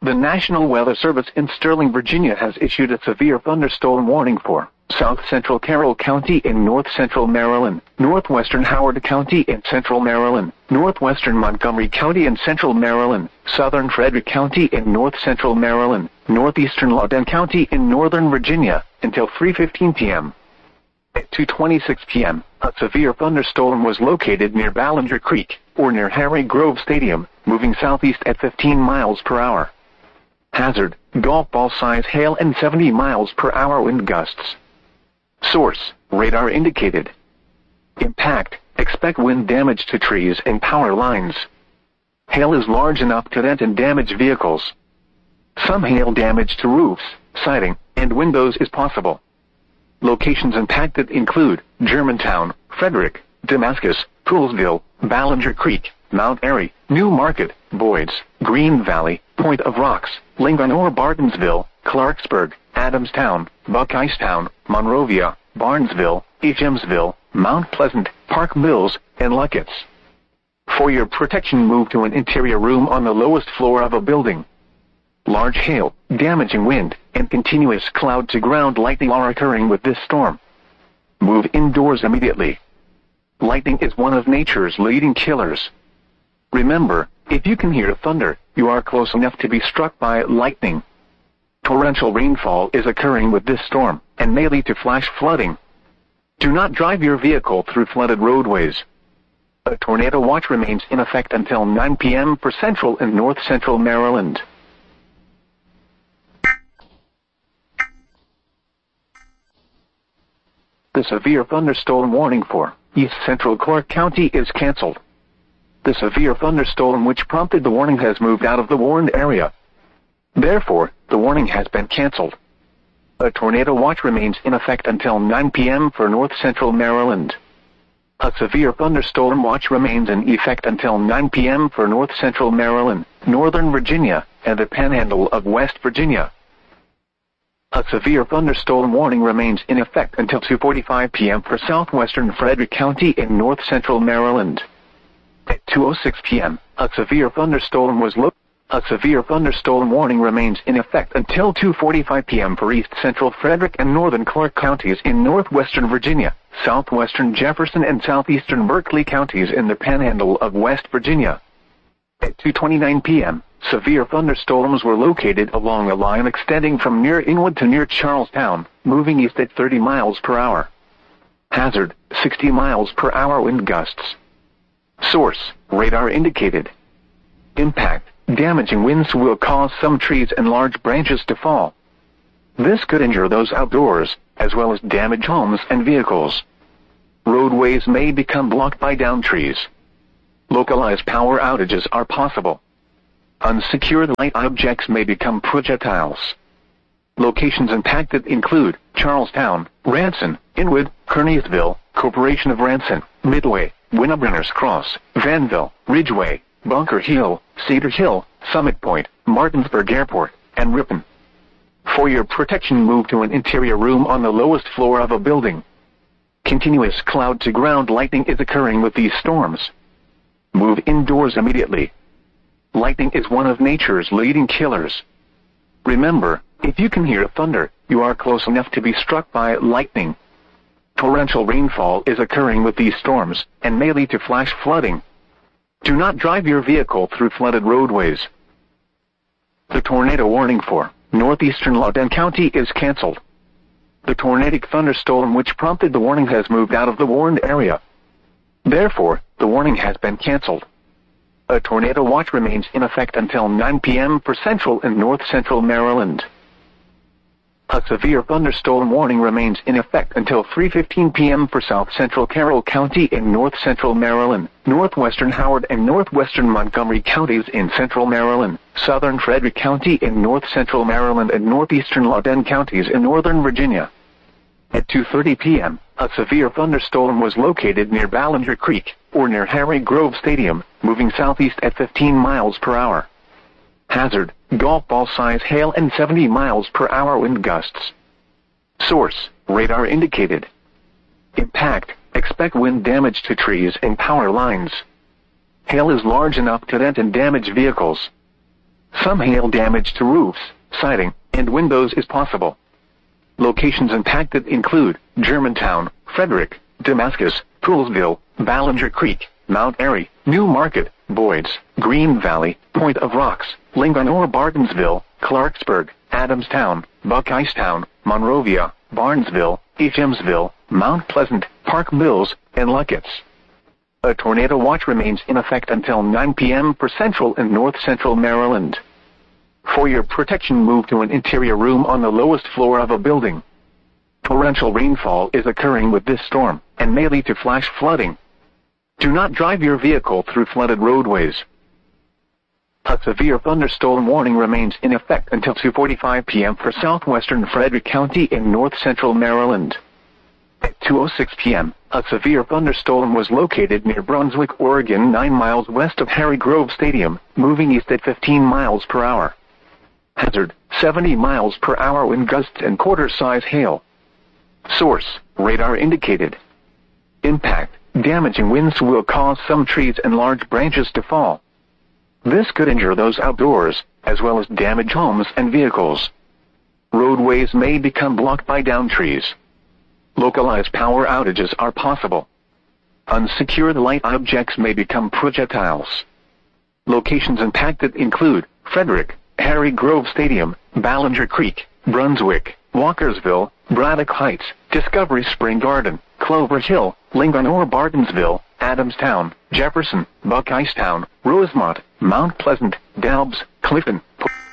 The National Weather Service in Sterling, Virginia has issued a severe thunderstorm warning for south central Carroll County in north central Maryland, northwestern Howard County in central Maryland, northwestern Montgomery County in central Maryland, southern Frederick County in north central Maryland, northeastern Loudoun County in northern Virginia, until 3:15 p.m. At 2:26 p.m., a severe thunderstorm was located near Ballinger Creek, or near Harry Grove Stadium, moving southeast at 15 miles per hour. Hazard, golf ball size hail and 70 miles per hour wind gusts. Source, radar indicated. Impact, expect wind damage to trees and power lines. Hail is large enough to dent and damage vehicles. Some hail damage to roofs, siding, and windows is possible. Locations impacted include Germantown, Frederick, Damascus, Poolsville, Ballinger Creek, Mount Airy, New Market, Boyds, Green Valley, Point of Rocks, Lincoln or Bartonsville, Clarksburg, Adamstown, Buckeyestown, Monrovia, Barnesville, Echamsville, Mount Pleasant, Park Mills, and Luckett's. For your protection, move to an interior room on the lowest floor of a building. Large hail, damaging wind, and continuous cloud-to-ground lightning are occurring with this storm. Move indoors immediately. Lightning is one of nature's leading killers. Remember, if you can hear thunder, you are close enough to be struck by lightning. Torrential rainfall is occurring with this storm, and may lead to flash flooding. Do not drive your vehicle through flooded roadways. A tornado watch remains in effect until 9 p.m. for central and north central Maryland. The severe thunderstorm warning for east central Clark County is canceled. The severe thunderstorm which prompted the warning has moved out of the warned area. Therefore, the warning has been canceled. A tornado watch remains in effect until 9 p.m. for north central Maryland. A severe thunderstorm watch remains in effect until 9 p.m. for north central Maryland, northern Virginia, and the panhandle of West Virginia. A severe thunderstorm warning remains in effect until 2:45 p.m. for southwestern Frederick County in north central Maryland. At 2:06 p.m., a severe thunderstorm warning remains in effect until 2:45 p.m. for east central Frederick and northern Clark counties in northwestern Virginia, southwestern Jefferson and southeastern Berkeley counties in the panhandle of West Virginia. At 2:29 p.m., severe thunderstorms were located along a line extending from near Inwood to near Charlestown, moving east at 30 miles per hour. Hazard, 60 miles per hour wind gusts. Source, radar indicated. Impact, damaging winds will cause some trees and large branches to fall. This could injure those outdoors, as well as damage homes and vehicles. Roadways may become blocked by downed trees. Localized power outages are possible. Unsecured light objects may become projectiles. Locations impacted include Charlestown, Ranson, Inwood, Kearneysville, Corporation of Ranson, Midway, Winnebrenners Cross, Vanville, Ridgeway, Bunker Hill, Cedar Hill, Summit Point, Martinsburg Airport, and Ripon. For your protection, move to an interior room on the lowest floor of a building. Continuous cloud-to-ground lightning is occurring with these storms. Move indoors immediately. Lightning is one of nature's leading killers. Remember, if you can hear thunder, you are close enough to be struck by lightning. Torrential rainfall is occurring with these storms, and may lead to flash flooding. Do not drive your vehicle through flooded roadways. The tornado warning for northeastern Loudoun County is canceled. The tornadic thunderstorm which prompted the warning has moved out of the warned area. Therefore, the warning has been canceled. A tornado watch remains in effect until 9 p.m. for central and north central Maryland. A severe thunderstorm warning remains in effect until 3:15 p.m. for south central Carroll County in north central Maryland, northwestern Howard and northwestern Montgomery counties in central Maryland, southern Frederick County in north central Maryland, and northeastern Loudoun counties in northern Virginia. At 2:30 p.m., a severe thunderstorm was located near Ballinger Creek, or near Harry Grove Stadium, moving southeast at 15 miles per hour. Hazard, golf ball size hail and 70 miles per hour wind gusts. Source, radar indicated. Impact, expect wind damage to trees and power lines. Hail is large enough to dent and damage vehicles. Some hail damage to roofs, siding, and windows is possible. Locations impacted include Germantown, Frederick, Damascus, Poolesville, Ballinger Creek, Mount Airy, New Market, Boyds, Green Valley, Point of Rocks, Linganore, Bartonsville, Clarksburg, Adamstown, Buckeystown, Monrovia, Barnesville, Echamsville, Mount Pleasant, Park Mills, and Luckett's. A tornado watch remains in effect until 9 p.m. for central and north-central Maryland. For your protection, move to an interior room on the lowest floor of a building. Torrential rainfall is occurring with this storm, and may lead to flash flooding. Do not drive your vehicle through flooded roadways. A severe thunderstorm warning remains in effect until 2:45 p.m. for southwestern Frederick County in north-central Maryland. At 2:06 p.m., a severe thunderstorm was located near Brunswick, Oregon, 9 miles west of Harry Grove Stadium, moving east at 15 miles per hour. Hazard, 70 miles per hour wind gusts and quarter-size hail. Source, radar indicated. Impact, damaging winds will cause some trees and large branches to fall. This could injure those outdoors, as well as damage homes and vehicles. Roadways may become blocked by downed trees. Localized power outages are possible. Unsecured light objects may become projectiles. Locations impacted include Frederick, Harry Grove Stadium, Ballinger Creek, Brunswick, Walkersville, Braddock Heights, Discovery Spring Garden, Clover Hill, Linganore, Bartonsville, Adamstown, Jefferson, Buckeystown, Rosemont, Mount Pleasant, Dalbs, Clifton.